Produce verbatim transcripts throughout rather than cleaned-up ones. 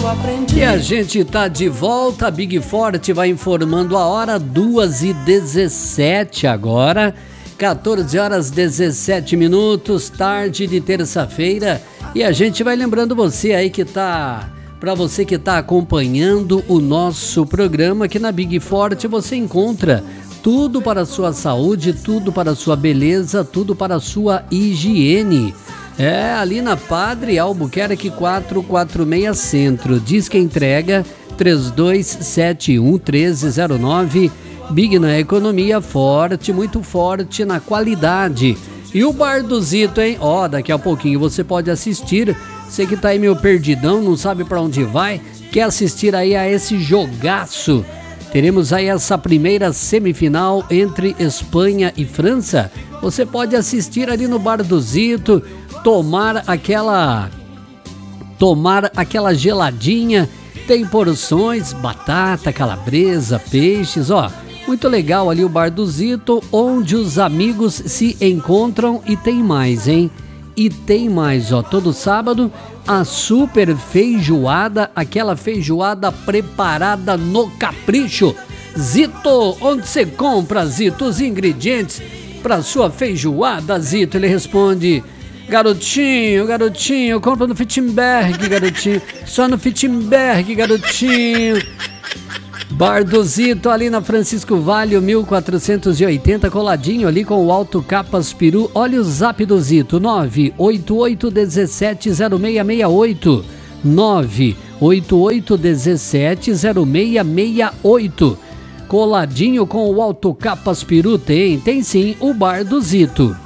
E a gente tá de volta, a Big Forte vai informando a hora, duas e dezessete agora, quatorze horas dezessete minutos, tarde de terça-feira, e a gente vai lembrando você aí que tá, para você que tá acompanhando o nosso programa, que na Big Forte você encontra tudo para a sua saúde, tudo para a sua beleza, tudo para a sua higiene. É, ali na Padre Albuquerque quatrocentos e quarenta e seis Centro. Diz que entrega três dois sete um, um três zero nove. Big na economia, forte, muito forte na qualidade. E o Bar do Zito, hein? Ó, oh, daqui a pouquinho você pode assistir. Você que tá aí meio perdidão, não sabe para onde vai, quer assistir aí a esse jogaço. Teremos aí essa primeira semifinal entre Espanha e França. Você pode assistir ali no Bar do Zito, tomar aquela tomar aquela geladinha, tem porções, batata, calabresa, peixes, ó, muito legal ali o Bar do Zito, onde os amigos se encontram. E tem mais, hein? E tem mais, ó, todo sábado a super feijoada, aquela feijoada preparada no capricho. Zito, onde você compra, Zito, os ingredientes para sua feijoada, Zito? Ele responde: garotinho, garotinho, compra no Fittenberg, garotinho, só no Fittenberg, garotinho. Bar do Zito, ali na Francisco Vale, mil quatrocentos e oitenta, coladinho ali com o Alto Capas Peru. Olha o zap do Zito, nove oito oito um sete zero seis seis oito, nove oito oito um sete zero seis seis oito. Coladinho com o Alto Capas Peru tem, tem sim, o Bar do Zito.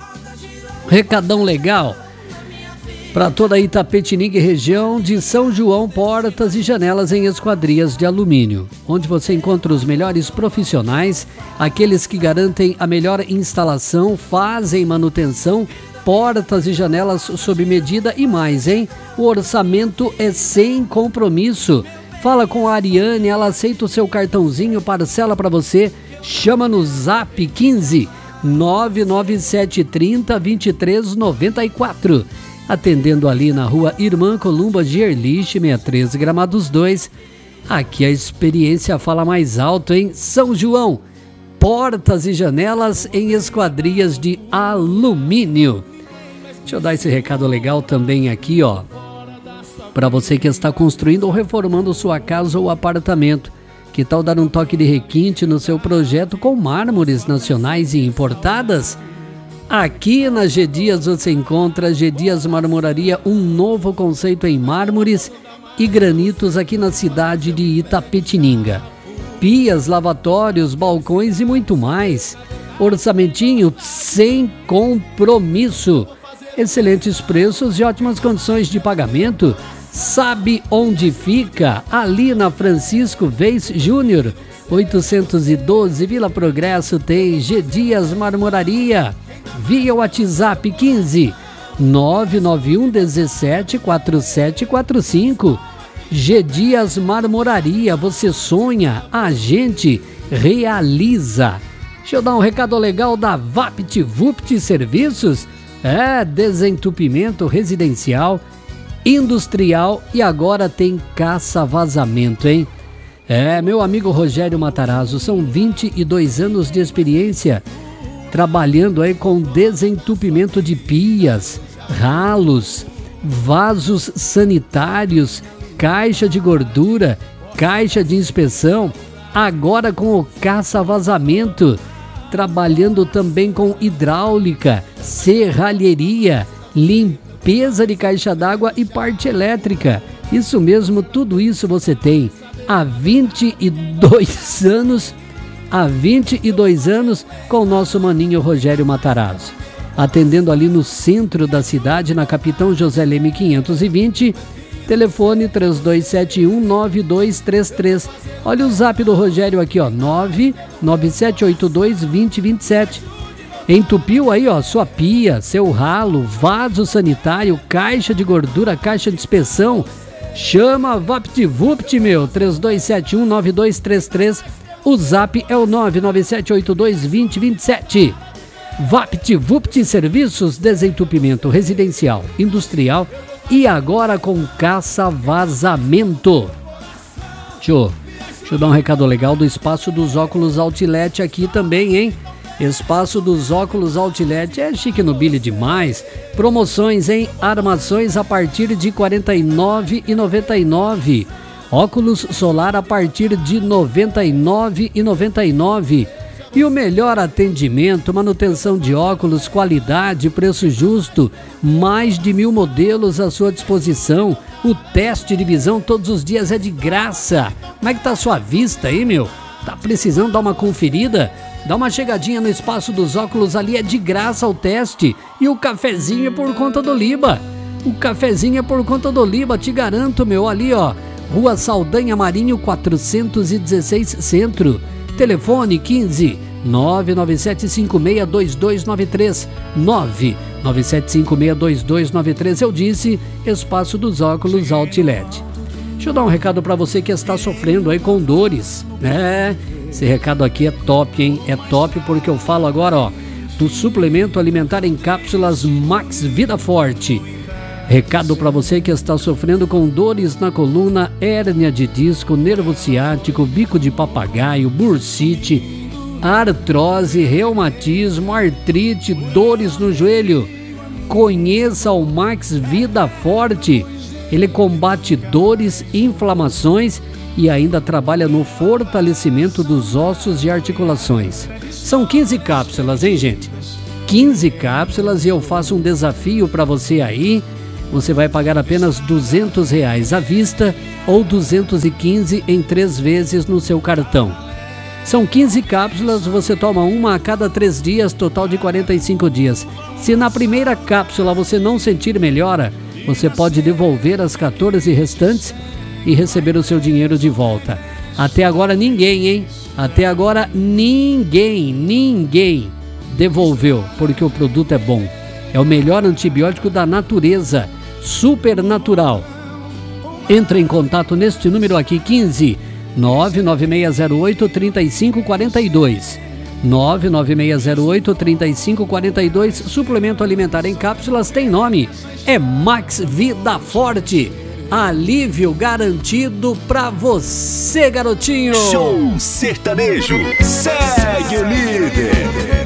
Recadão legal para toda Itapetininga e região de São João, portas e janelas em esquadrias de alumínio, onde você encontra os melhores profissionais, aqueles que garantem a melhor instalação, fazem manutenção, portas e janelas sob medida e mais, hein? O orçamento é sem compromisso. Fala com a Ariane, ela aceita o seu cartãozinho, parcela para você, chama no zap quinze nove nove sete três zero dois três nove quatro. Atendendo ali na rua Irmã Columba de Erlich, seiscentos e treze, Gramados dois. Aqui a experiência fala mais alto, em São João. Portas e janelas em esquadrias de alumínio. Deixa eu dar esse recado legal também aqui, ó. Para você que está construindo ou reformando sua casa ou apartamento. Que tal dar um toque de requinte no seu projeto com mármores nacionais e importadas? Aqui na G Dias você encontra G Dias Marmoraria, um novo conceito em mármores e granitos aqui na cidade de Itapetininga. Pias, lavatórios, balcões e muito mais. Orçamentinho sem compromisso. Excelentes preços e ótimas condições de pagamento. Sabe onde fica? Ali na Francisco Vez Júnior, oitocentos e doze, Vila Progresso, tem G Dias Marmoraria. Via WhatsApp quinze nove nove um um sete quatro sete quatro cinco. G Dias Marmoraria, você sonha, a gente realiza. Deixa eu dar um recado legal da VaptVupt Serviços. É, desentupimento residencial, industrial e agora tem caça-vazamento, hein? É, meu amigo Rogério Matarazzo, são vinte e dois anos de experiência trabalhando aí com desentupimento de pias, ralos, vasos sanitários, caixa de gordura, caixa de inspeção, agora com o caça-vazamento, trabalhando também com hidráulica, serralheria, limpeza de caixa d'água e parte elétrica. Isso mesmo, tudo isso você tem há vinte e dois anos, há vinte e dois anos com o nosso maninho Rogério Matarazzo. Atendendo ali no centro da cidade, na Capitão José Leme quinhentos e vinte, telefone três dois sete um nove dois três três. Olha o zap do Rogério aqui, ó, nove nove sete oito dois dois zero dois sete. Entupiu aí, ó, sua pia, seu ralo, vaso sanitário, caixa de gordura, caixa de inspeção. Chama VaptVupt, meu, três dois sete um nove dois três três. O zap é o nove nove sete oito dois dois zero dois sete. VaptVupt Serviços, desentupimento residencial, industrial e agora com caça-vazamento. Deixa eu, deixa eu dar um recado legal do Espaço dos Óculos Outlet aqui também, hein? Espaço dos Óculos Outlet é chique no Billy demais. Promoções em armações a partir de quarenta e nove reais e noventa e nove centavos. Óculos solar a partir de noventa e nove reais e noventa e nove centavos. E o melhor atendimento, manutenção de óculos, qualidade, preço justo, mais de mil modelos à sua disposição. O teste de visão todos os dias é de graça. Como é que tá a sua vista aí, meu? Tá precisando dar uma conferida? Dá uma chegadinha no Espaço dos Óculos, ali é de graça o teste. E o cafezinho é por conta do Liba. O cafezinho é por conta do Liba, te garanto, meu. Ali, ó, Rua Saldanha Marinho, quatrocentos e dezesseis, Centro. Telefone quinze, nove nove sete cinco seis dois dois nove três, nove nove sete cinco seis dois dois nove três. Eu disse Espaço dos Óculos Outlet. Deixa eu dar um recado para você que está sofrendo aí com dores. É, esse recado aqui é top, hein? É top porque eu falo agora, ó, do suplemento alimentar em cápsulas Max Vida Forte. Recado para você que está sofrendo com dores na coluna, hérnia de disco, nervo ciático, bico de papagaio, bursite, artrose, reumatismo, artrite, dores no joelho. Conheça o Max Vida Forte. Ele combate dores, inflamações e ainda trabalha no fortalecimento dos ossos e articulações. São quinze cápsulas, hein, gente? quinze cápsulas e eu faço um desafio para você aí. Você vai pagar apenas duzentos reais à vista ou duzentos e quinze em três vezes no seu cartão. São quinze cápsulas, você toma uma a cada três dias, total de quarenta e cinco dias. Se na primeira cápsula você não sentir melhora, você pode devolver as quatorze restantes e receber o seu dinheiro de volta. Até agora ninguém, hein? Até agora ninguém, ninguém devolveu, porque o produto é bom. É o melhor antibiótico da natureza. Super natural. Entre em contato neste número aqui, quinze, nove nove seis zero oito, três cinco quatro dois. nove nove seis zero oito, três cinco quatro dois. Suplemento alimentar em cápsulas tem nome. É Max Vida Forte. Alívio garantido pra você, garotinho. Show sertanejo. Segue o líder.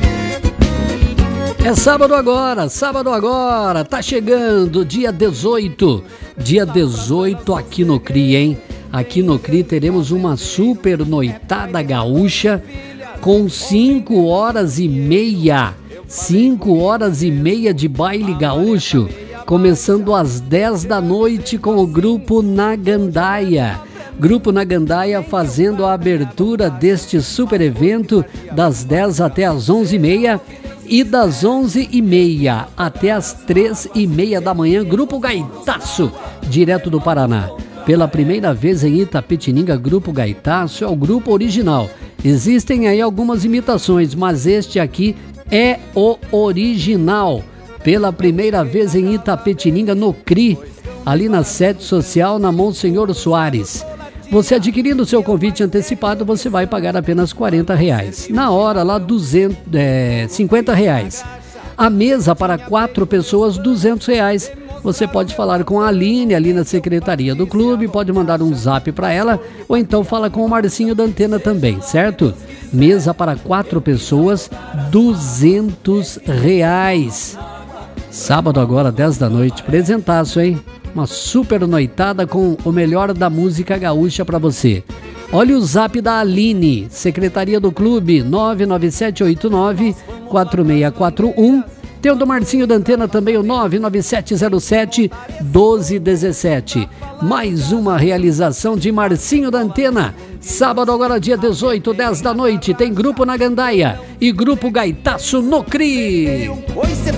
É sábado agora, sábado agora, tá chegando, dia dezoito, dia dezoito aqui no C R I, hein? Aqui no C R I teremos uma super noitada gaúcha com cinco horas e meia, cinco horas e meia de baile gaúcho, começando às dez da noite com o Grupo Na Gandaia. Grupo Na Gandaia fazendo a abertura deste super evento das dez até as onze e meia. E das onze e meia até as três e meia da manhã, Grupo Gaitaço, direto do Paraná. Pela primeira vez em Itapetininga, Grupo Gaitaço é o grupo original. Existem aí algumas imitações, mas este aqui é o original. Pela primeira vez em Itapetininga, no C R I, ali na sede social, na Monsenhor Soares. Você adquirindo o seu convite antecipado, você vai pagar apenas quarenta reais. Na hora, lá, duzentos, é, cinquenta reais. A mesa para quatro pessoas, duzentos reais. Você pode falar com a Aline, ali na secretaria do clube, pode mandar um zap para ela, ou então fala com o Marcinho da Antena também, certo? Mesa para quatro pessoas, duzentos reais. Sábado agora, dez da noite, presentaço, hein? Uma super noitada com o melhor da música gaúcha para você. Olha o zap da Aline, secretaria do clube, nove nove sete oito nove quatro seis quatro um. Tem o do Marcinho da Antena também, o nove nove sete zero sete um dois um sete. Mais uma realização de Marcinho da Antena. Sábado agora, dia dezoito, dez da noite, tem Grupo Na Gandaia e Grupo Gaitaço no C R I.